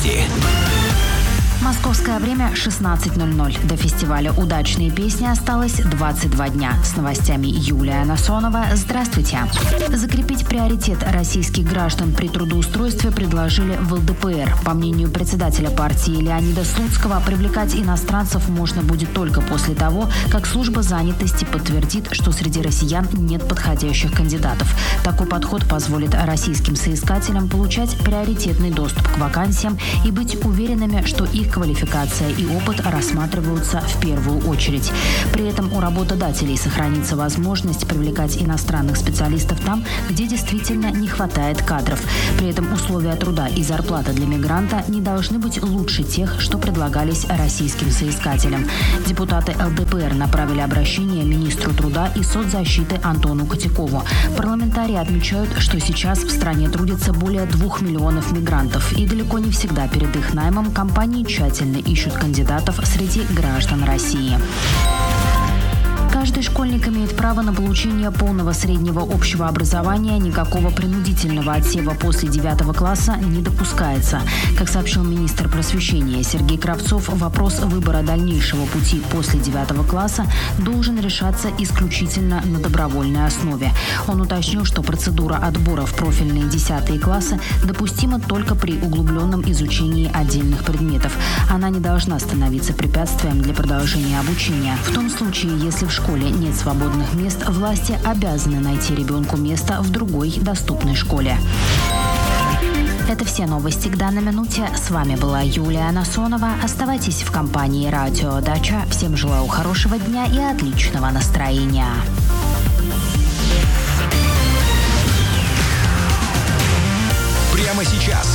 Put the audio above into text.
новости. Московское время 16:00. До фестиваля «Удачные песни» осталось 22 дня. С новостями Юлия Насонова. Здравствуйте. Закрепить приоритет российских граждан при трудоустройстве предложили в ЛДПР. По мнению председателя партии Леонида Слуцкого, привлекать иностранцев можно будет только после того, как служба занятости подтвердит, что среди россиян нет подходящих кандидатов. Такой подход позволит российским соискателям получать приоритетный доступ к вакансиям и быть уверенными, что их квалификация и опыт рассматриваются в первую очередь. При этом у работодателей сохранится возможность привлекать иностранных специалистов там, где действительно не хватает кадров. При этом условия труда и зарплата для мигранта не должны быть лучше тех, что предлагались российским соискателям. Депутаты ЛДПР направили обращение министру труда и соцзащиты Антону Котякову. Парламентарии отмечают, что сейчас в стране трудится более 2 миллионов мигрантов, и далеко не всегда перед их наймом компании тщательно ищут кандидатов среди граждан России. Каждый школьник имеет право на получение полного среднего общего образования. Никакого принудительного отсева после 9 класса не допускается. Как сообщил министр просвещения Сергей Кравцов, вопрос выбора дальнейшего пути после 9 класса должен решаться исключительно на добровольной основе. Он уточнил, что процедура отбора в профильные 10 классы допустима только при углубленном изучении отдельных предметов. Она не должна становиться препятствием для продолжения обучения. В том случае, если в школе нет свободных мест, власти обязаны найти ребенку место в другой доступной школе. Это все новости к данной минуте. С вами была Юлия Насонова. Оставайтесь в компании «Радио Дача». Всем желаю хорошего дня и отличного настроения. Прямо сейчас